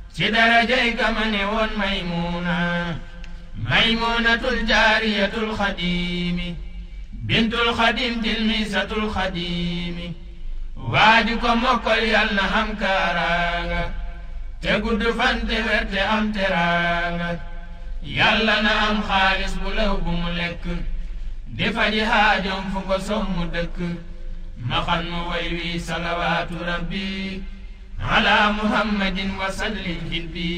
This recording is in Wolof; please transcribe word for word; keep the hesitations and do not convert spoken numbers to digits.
ci darajay ka ma ne woon Maymuna Maymunatul jaariyatul xadiimi bintul xadim tilmisatul xadiimi waaju ko mokkal yal na am kaaraanga te gudd fan te wer te am teraanga yàlla na am xaalis bu law bu mu lekk di faji haajom fu ko sommu dëkk ma xan mu way wi salawaatu rabbi ala muhammadin wa sallim hilbi